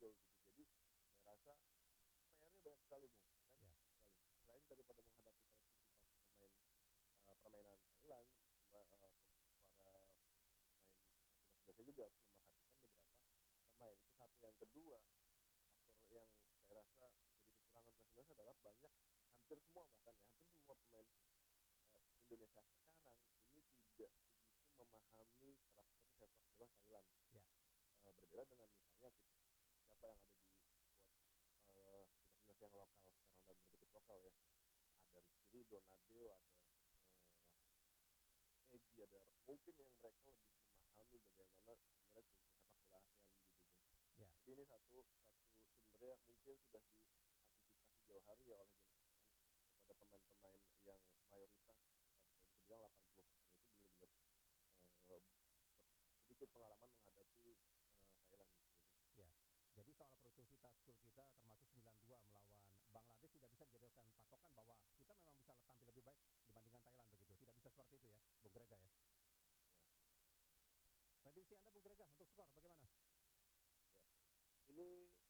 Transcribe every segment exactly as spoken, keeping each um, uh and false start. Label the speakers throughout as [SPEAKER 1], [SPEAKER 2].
[SPEAKER 1] gol gitu. Jadi saya rasa P R-nya banyak sekali Bung, kan?
[SPEAKER 2] Ya.
[SPEAKER 1] Sekali. Selain daripada menghadapi kreativitas pemain uh, permainan Thailand, uh, para pemain Indonesia juga harus memperhatikan beberapa pemain. Itu satu. Yang kedua, faktor yang saya rasa jadi kekurangan timnas Indonesia adalah banyak, hampir semua bahkan ya, hampir semua pemain uh, Indonesia sekarang ini tidak begitu memahami karakter sepak bola Thailand.
[SPEAKER 2] Ya.
[SPEAKER 1] Uh, berbeda dengan misalnya kita, siapa yang ada di squad uh, timnas Indonesia yang lokal sekarang dan berbentuk lokal ya. Ada Rizky Ridho, Nadeo, ada uh, Egi, ada mungkin yang mereka lebih memahami bagaimana sebenarnya kultur sepak bola ASEAN gitu.
[SPEAKER 2] Ya.
[SPEAKER 1] Jadi ini satu satu sebenarnya mungkin sudah diantisipasi jauh hari ya oleh Jonathan kepada pemain-pemain yang mayoritas atau bisa bilang delapan puluh persen itu benar-benar uh, sedikit pengalaman menghadapi uh, Thailand gitu.
[SPEAKER 2] Ya. Jadi soal produktivitas skor kita termasuk sembilan dua melawan Bangladesh tidak bisa dijadikan patokan bahwa kita memang bisa tampil lebih baik dibandingkan Thailand begitu. Tidak bisa seperti itu ya, Bung Grega ya. Prediksi Anda Bung Grega untuk skor bagaimana?
[SPEAKER 1] Ya. Ini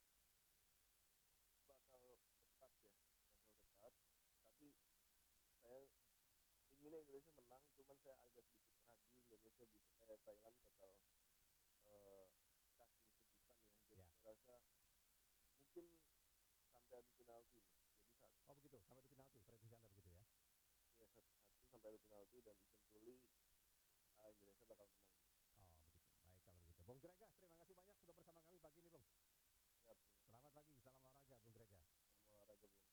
[SPEAKER 1] bakal ketat ya, bakal ketat. Tapi saya inginnya Indonesia menang, cuman saya agak sedikit ragu Indonesia bisa kayak Thailand bakal uh, kasih kejutan ya. Jadi
[SPEAKER 2] Ya.
[SPEAKER 1] saya rasa mungkin sampai adu penalti nih. Jadi satu.
[SPEAKER 2] Oh begitu, sampai adu penalti prediksi Anda begitu ya?
[SPEAKER 1] Ya satu, satu sampai adu penalti dan di Sentuli uh, Indonesia bakal menang.
[SPEAKER 2] Oh begitu, baik kalau begitu. Bung Grega, terima kasih banyak sudah bersama kami pagi ini Bung.
[SPEAKER 1] Siap.
[SPEAKER 2] Selamat pagi, salam olahraga Bung Grega.
[SPEAKER 1] Salam olahraga Bung.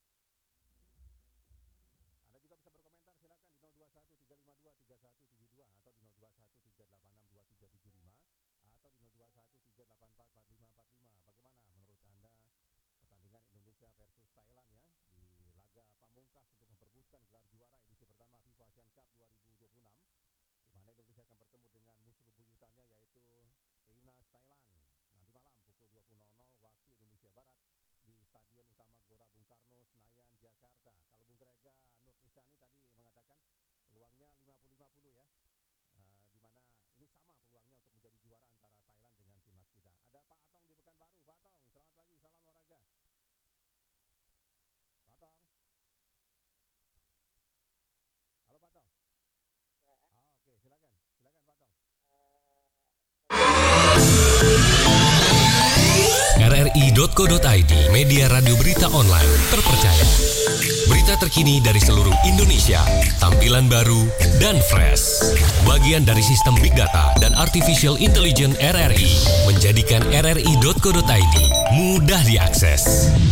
[SPEAKER 2] Anda juga bisa berkomentar silakan di nol dua satu tiga lima dua tiga satu tujuh dua atau di nol dua satu tiga delapan enam dua tiga tujuh lima atau di nol dua satu tiga delapan empat empat lima empat lima. Bagaimana menurut Anda pertandingan Indonesia versus Thailand ya di laga pamungkas untuk memperebutkan gelar juara edisi pertama FIFA Asian Cup dua ribu dua puluh enam, di mana Indonesia akan bertemu dengan musuh bebuyutannya yaitu Timnas Thailand nanti malam pukul dua puluh waktu Indonesia Barat di Stadion Utama Gelora Bung Karno, Senayan, Jakarta. Kalau Bung Grega Nur Lisani tadi mengatakan peluangnya lima puluh lima puluh ya, uh, di mana ini sama peluangnya untuk menjadi juara antara Thailand dengan timnas kita. Ada Pak Atong di Pekanbaru. Pak Atong, selamat pagi, salam olahraga. Pak Atong. Halo Pak Atong.
[SPEAKER 3] Ya.
[SPEAKER 2] Oh, oke, silakan, silakan Pak Atong.
[SPEAKER 4] R R I titik co titik I D, media radio berita online terpercaya. Berita terkini dari seluruh Indonesia, tampilan baru dan fresh. Bagian dari sistem Big Data dan Artificial Intelligence R R I, menjadikan R R I titik co titik I D mudah diakses.